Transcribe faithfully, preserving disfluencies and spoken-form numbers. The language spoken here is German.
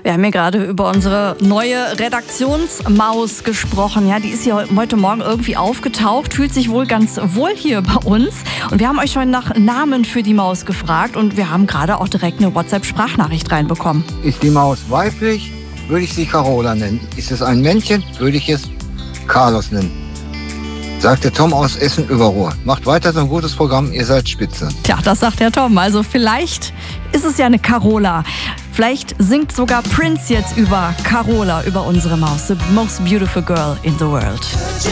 Wir haben hier gerade über unsere neue Redaktionsmaus gesprochen. Ja, die ist hier heute Morgen irgendwie aufgetaucht, fühlt sich wohl ganz wohl hier bei uns. Und wir haben euch schon nach Namen für die Maus gefragt und wir haben gerade auch direkt eine WhatsApp-Sprachnachricht reinbekommen. Ist die Maus weiblich, würde ich sie Carola nennen. Ist es ein Männchen, würde ich es Carlos nennen. Sagt der Tom aus Essen-Überruhr. Macht weiter so ein gutes Programm, ihr seid spitze. Tja, das sagt der Tom. Also vielleicht ist es ja eine Carola. Vielleicht singt sogar Prince jetzt über Carola, über unsere Maus. The most beautiful girl in the world.